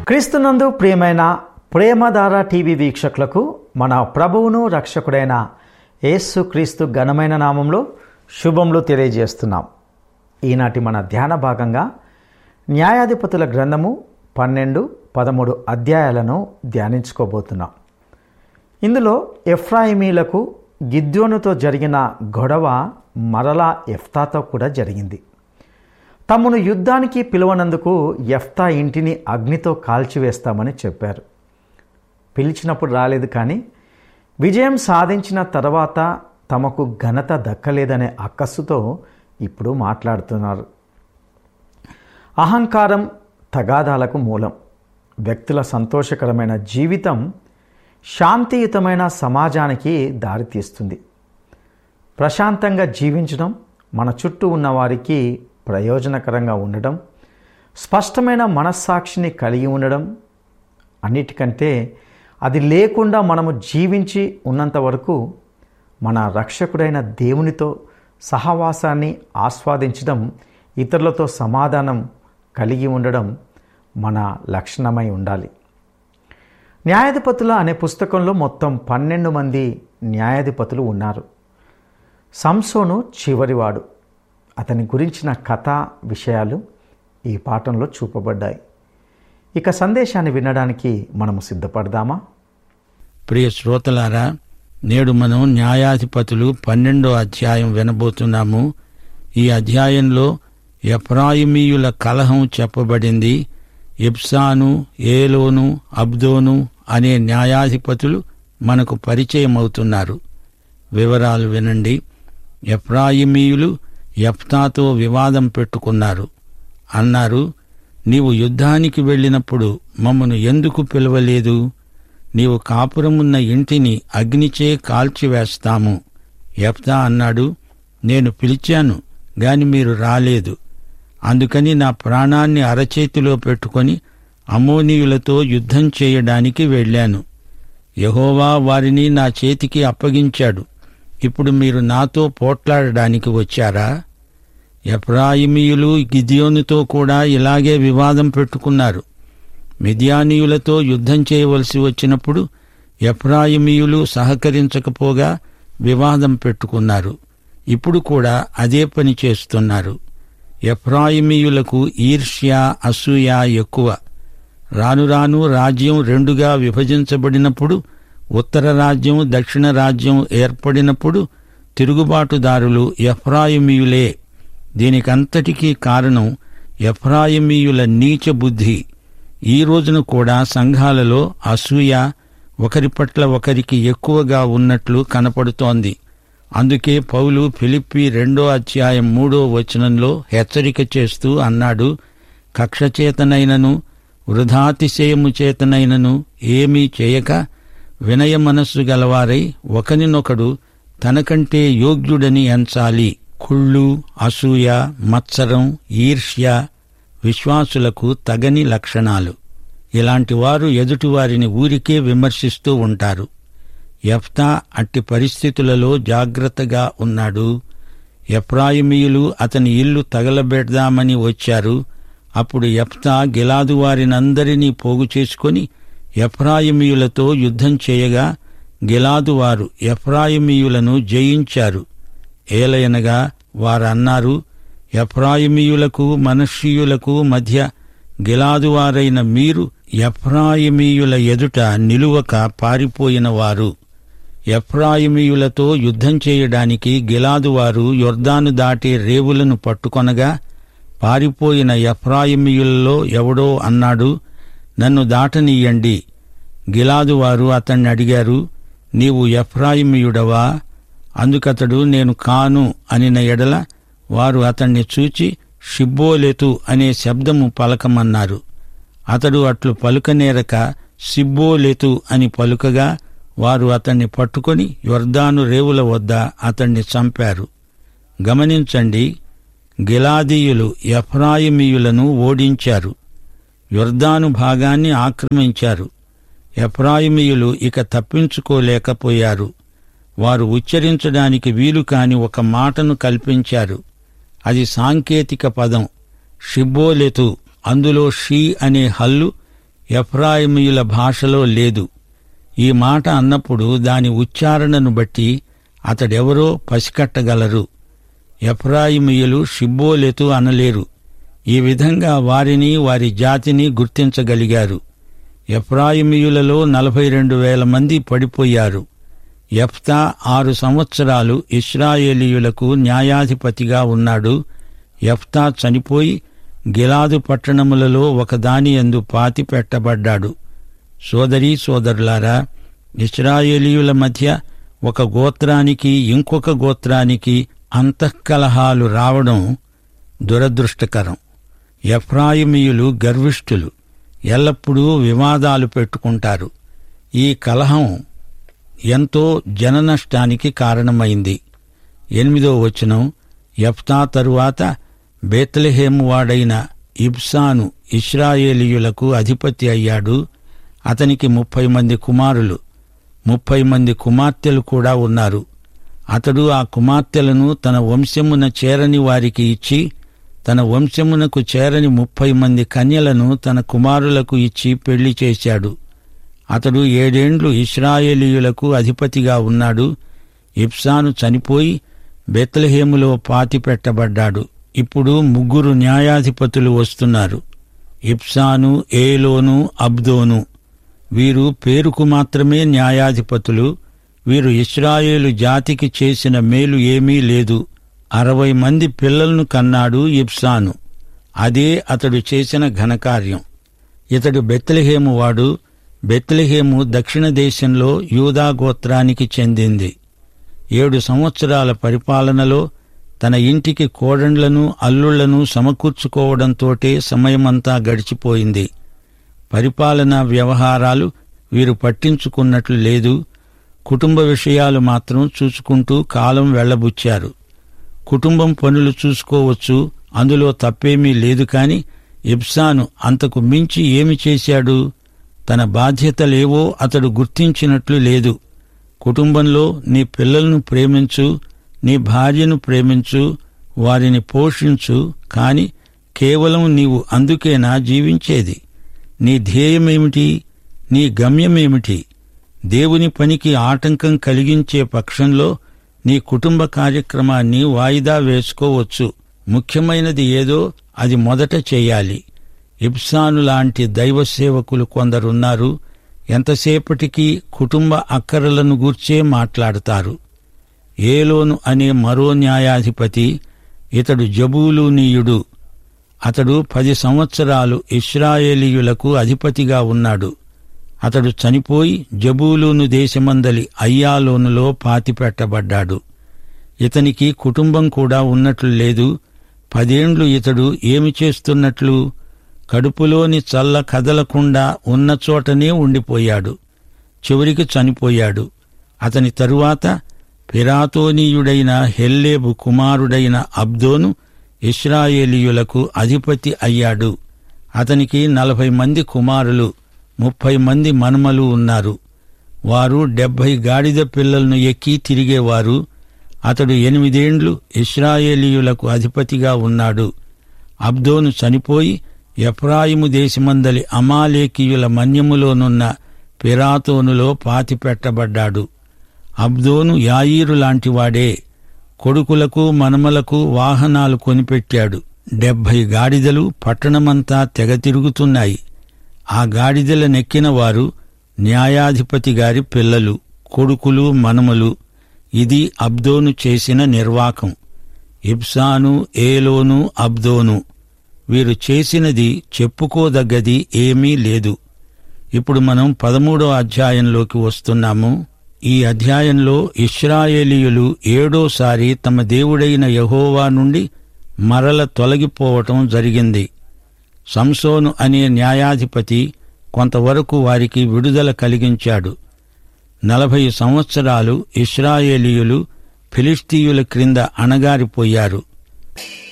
క్రీస్తునందు ప్రియమైన ప్రేమధార టీవీ వీక్షకులకు మన ప్రభువును రక్షకుడైన యేసు క్రీస్తు ఘనమైన నామంలో శుభములు తెలియజేస్తున్నాం. ఈనాటి మన ధ్యాన భాగంగా న్యాయాధిపతుల గ్రంథము 12-13 అధ్యాయాలను ధ్యానించుకోబోతున్నాం. ఇందులో ఎఫ్రాయిమీలకు గిద్యోనుతో జరిగిన గొడవ మరలా యెఫ్తాతో కూడా జరిగింది. తమను యుద్ధానికి పిలువనందుకు యెఫ్తా ఇంటిని అగ్నితో కాల్చివేస్తామని చెప్పారు. పిలిచినప్పుడు రాలేదు, కానీ విజయం సాధించిన తర్వాత తమకు ఘనత దక్కలేదనే అక్కస్సుతో ఇప్పుడు మాట్లాడుతున్నారు. అహంకారం తగాదాలకు మూలం. వ్యక్తుల సంతోషకరమైన జీవితం శాంతియుతమైన సమాజానికి దారితీస్తుంది. ప్రశాంతంగా జీవించడం, మన చుట్టూ ఉన్న వారికి ప్రయోజనకరంగా ఉండడం, స్పష్టమైన మనస్సాక్షిని కలిగి ఉండడం, అన్నిటికంటే అది లేకుండా మనము జీవించి ఉన్నంత వరకు మన రక్షకుడైన దేవునితో సహవాసాన్ని ఆస్వాదించడం, ఇతరులతో సమాధానం కలిగి ఉండడం మన లక్షణమై ఉండాలి. న్యాయాధిపతుల అనే పుస్తకంలో మొత్తం 12 మంది న్యాయాధిపతులు ఉన్నారు. సంసోను చివరివాడు. అతని గురించిన కథా విషయాలు ఈ పాఠంలో చూపబడ్డాయి. ఇక సందేశాన్ని వినడానికి మనము సిద్ధపడదామా? ప్రియ శ్రోతలారా, నేడు మనం న్యాయాధిపతులు 12వ అధ్యాయం వినబోతున్నాము. ఈ అధ్యాయంలో ఎఫ్రాయిమీయుల కలహం చెప్పబడింది. ఇబ్సాను, ఏలోను, అబ్దోను అనే న్యాయాధిపతులు మనకు పరిచయం అవుతున్నారు. వివరాలు వినండి. ఎఫ్రాయిమీయులు యెఫ్తాతో వివాదం పెట్టుకున్నారు. అన్నారు, నీవు యుద్ధానికి వెళ్ళినప్పుడు మమ్మను ఎందుకు పిలవలేదు? నీవు కాపురమున్న ఇంటిని అగ్నిచే కాల్చివేస్తాము. యెఫ్తా అన్నాడు, నేను పిలిచాను గాని మీరు రాలేదు. అందుకని నా ప్రాణాన్ని అరచేతిలో పెట్టుకొని అమ్మోనీయులతో యుద్ధం చేయడానికి వెళ్ళాను. యెహోవా వారిని నా చేతికి అప్పగించాడు. ఇప్పుడు మీరు నాతో పోట్లాడడానికి వచ్చారా? ఎఫ్రాయిమీయులు గిద్యోనుతో కూడా ఇలాగే వివాదం పెట్టుకున్నారు. మిద్యానీయులతో యుద్ధం చేయవలసి వచ్చినప్పుడు ఎఫ్రాయిమీయులు సహకరించకపోగా వివాదం పెట్టుకున్నారు. ఇప్పుడు కూడా అదే పని చేస్తున్నారు. ఎఫ్రాయిమీయులకు ఈర్ష్య, అసూయ ఎక్కువ. రాను రాను రాజ్యం 2గా విభజించబడినప్పుడు, ఉత్తర రాజ్యం, దక్షిణ రాజ్యం ఏర్పడినప్పుడు తిరుగుబాటుదారులు ఎఫ్రాయిమీయులే. దీనికంతటికీ కారణం ఎఫ్రాయిమీయుల నీచ బుద్ధి. ఈ రోజున కూడా సంఘాలలో అసూయ ఒకరి పట్ల ఒకరికి ఎక్కువగా ఉన్నట్లు కనపడుతోంది. అందుకే పౌలు ఫిలిప్పీ 2వ అధ్యాయం 3వ వచనంలో హెచ్చరిక చేస్తూ అన్నాడు, కక్షచేతనైనను వృధాతిశయము చేతనైనను ఏమీ చేయక వినయ మనస్సు గలవారై ఒకనినొకడు తనకంటే యోగ్యుడని ఎంచాలి. కుళ్ళు, అసూయ, మత్సరం, ఈర్ష్య విశ్వాసులకు తగని లక్షణాలు. ఇలాంటి వారు ఎదుటివారిని ఊరికే విమర్శిస్తూ ఉంటారు. యెఫ్తా అట్టి పరిస్థితులలో జాగ్రత్తగా ఉన్నాడు. ఎఫ్రాయిమీయులు అతని ఇల్లు తగలబెడదామని వచ్చారు. అప్పుడు యెఫ్తా గిలాదు వారినందరినీ పోగు చేసుకొని ఎఫ్రాయిమీయులతో యుద్ధం చేయగా గిలాదువారు ఎఫ్రాయిమీయులను జయించారు. ఏలయనగా వారన్నారు, ఎఫ్రాయిమీయులకు మనష్షీయులకు మధ్య గిలాదువారైన మీరు ఎఫ్రాయిమీయుల ఎదుట నిలువక పారిపోయినవారు. ఎఫ్రాయిమీయులతో యుద్ధం చేయడానికి గిలాదువారు యొర్దాను దాటే రేవులను పట్టుకొనగా పారిపోయిన ఎఫ్రాయిమీయులలో ఎవడో అన్నాడు, నన్ను దాటనీయండి. గిలాదువారు అతన్ని అడిగారు, నీవు ఎఫ్రాయిమీయుడవా? అందుకతడు నేను కాను అనిన ఎడల వారు అతన్ని చూచి షిబ్బోలెతు అనే శబ్దము పలకమన్నారు. అతడు అట్లు పలుకనేరక సిబ్బోలెతు అని పలుకగా వారు అతన్ని పట్టుకొని యొర్దాను రేవుల వద్ద అతన్ని చంపారు. గమనించండి, గిలాదీయులు ఎఫ్రాయిమీయులను ఓడించారు. యొర్దాను భాగాన్ని ఆక్రమించారు. ఎఫ్రాయిమీయులు ఇక తప్పించుకోలేకపోయారు. వారు ఉచ్చరించడానికి వీలు కాని ఒక మాటను కల్పించారు. అది సాంకేతిక పదం షిబ్బోలెతు. అందులో షీ అనే హల్లు ఎఫ్రాయిమీయుల భాషలో లేదు. ఈ మాట అన్నప్పుడు దాని ఉచ్చారణను బట్టి అతడెవరో పసికట్టగలరు. ఎఫ్రాయిమీయులు షిబ్బోలెతు అనలేరు. ఈ విధంగా వారిని, వారి జాతిని గుర్తించగలిగారు. ఎఫ్రాయిమీయులలో 42,000 మంది పడిపోయారు. యెఫ్తా 6 సంవత్సరాలు ఇశ్రాయేలీయులకు న్యాయాధిపతిగా ఉన్నాడు. యెఫ్తా చనిపోయి గిలాదు పట్టణములలో ఒకదానియందు పాతిపెట్టబడ్డాడు. సోదరీ సోదరులారా, ఇశ్రాయేలీయుల మధ్య ఒక గోత్రానికి ఇంకొక గోత్రానికి అంతఃకలహాలు రావడం దురదృష్టకరం. ఎఫ్రాయిమీయులు గర్విష్ఠులు, ఎల్లప్పుడూ వివాదాలు పెట్టుకుంటారు. ఈ కలహం ఎంతో జననష్టానికి కారణమైంది. 8వ వచనం, యెఫ్తా తరువాత బేత్లెహేము వాడైన ఇబ్సాను ఇశ్రాయేలీయులకు అధిపతి అయ్యాడు. అతనికి 30 మంది కుమారులు, 30 మంది కుమార్తెలు కూడా ఉన్నారు. అతడు ఆ కుమార్తెలను తన వంశమున చేరని వారికి ఇచ్చి, తన వంశమునకు చేరని 30 మంది కన్యలను తన కుమారులకు ఇచ్చి పెళ్లి చేశాడు. అతడు 7 ఏండ్లు ఇశ్రాయేలీయులకు అధిపతిగా ఉన్నాడు. ఇబ్సాను చనిపోయి బేత్లెహేములో పాతిపెట్టబడ్డాడు. ఇప్పుడు 3 న్యాయాధిపతులు వస్తున్నారు. ఇబ్సాను, ఏలోను, అబ్దోను. వీరు పేరుకు మాత్రమే న్యాయాధిపతులు. వీరు ఇశ్రాయేలు జాతికి చేసిన మేలు ఏమీ లేదు. 60 మంది పిల్లలను కన్నాడు ఇబ్సాను. అదే అతడు చేసిన ఘనకార్యం. ఇతడు బెత్లెహేము వాడు. బెత్లెహేము దక్షిణ దేశంలో యూదా గోత్రానికి చెందింది. 7 సంవత్సరాల పరిపాలనలో తన ఇంటికి కోడండ్లను, అల్లుళ్లను సమకూర్చుకోవడంతోటే సమయమంతా గడిచిపోయింది. పరిపాలనా వ్యవహారాలు వీరు పట్టించుకున్నట్లు లేదు. కుటుంబ విషయాలు మాత్రం చూసుకుంటూ కాలం వెళ్లబుచ్చారు. కుటుంబం పనులు చూసుకోవచ్చు, అందులో తప్పేమీ లేదు. కాని ఇబ్సాను అంతకు మించి ఏమి చేశాడు? తన బాధ్యతలేవో అతడు గుర్తించినట్లు లేదు. కుటుంబంలో నీ పిల్లలను ప్రేమించు, నీ భార్యను ప్రేమించు, వారిని పోషించు. కాని కేవలం నీవు అందుకేనా జీవించేది? నీ ధ్యేయమేమిటి? నీ గమ్యమేమిటి? దేవుని పనికి ఆటంకం కలిగించే పక్షంలో నీ కుటుంబ కార్యక్రమాన్ని వాయిదా వేసుకోవచ్చు. ముఖ్యమైనది ఏదో అది మొదట చేయాలి. ఇబ్సాను లాంటి దైవ సేవకులు కొందరున్నారు. ఎంతసేపటికి కుటుంబ అక్కరలను గూర్చే మాట్లాడతారు. ఏలోను అనే మరో న్యాయాధిపతి, ఇతడు జబూలూనీయుడు. అతడు 10 సంవత్సరాలు ఇశ్రాయేలీయులకు అధిపతిగా ఉన్నాడు. అతడు చనిపోయి జబూలూను దేశమందలి అయ్యాలోనులో పాతిపెట్టబడ్డాడు. ఇతనికి కుటుంబం కూడా ఉన్నట్లు లేదు. 10 ఏండ్లు ఇతడు ఏమి చేస్తున్నట్లు? కడుపులోని చల్ల కదలకుండా ఉన్న చోటనే ఉండిపోయాడు. చివరికి చనిపోయాడు. అతని తరువాత పిరాతోనీయుడైన హెల్లేబు కుమారుడైన అబ్దోను ఇశ్రాయేలీయులకు అధిపతి అయ్యాడు. అతనికి 40 మంది కుమారులు, 30 మంది మనుమలు ఉన్నారు. వారు 70 గాడిద పిల్లలను ఎక్కి తిరిగేవారు. అతడు 8 ఏండ్లు ఇశ్రాయేలీయులకు అధిపతిగా ఉన్నాడు. అబ్దోను చనిపోయి ఎఫ్రాయిము దేశమందలి అమాలేకీయుల మన్యములోనున్న పిరాతోనులో పాతిపెట్టబడ్డాడు. అబ్దోను యాయీరు లాంటివాడే. కొడుకులకు మనుమలకు వాహనాలు కొనిపెట్టాడు. 70 గాడిదలు పట్టణమంతా తెగ తిరుగుతున్నాయి. ఆ గాడిదలనెక్కిన వారు న్యాయాధిపతి గారి పిల్లలు, కొడుకులు, మనుమలు. ఇది అబ్దోను చేసిన నిర్వాకం. ఇబ్సాను, ఏలోను, అబ్దోను వీరు చేసినది చెప్పుకోదగ్గది ఏమీ లేదు. ఇప్పుడు మనం 13వ అధ్యాయంలోకి వస్తున్నాము. ఈ అధ్యాయంలో ఇశ్రాయేలీయులు 7ఓసారి తమ దేవుడైన యెహోవా నుండి మరల తొలగిపోవటం జరిగింది. సంసోను అనే న్యాయాధిపతి కొంతవరకు వారికి విడుదల కలిగించాడు. 40 సంవత్సరాలు ఇశ్రాయేలీయులు ఫిలిష్తీయుల క్రింద అణగారిపోయారు.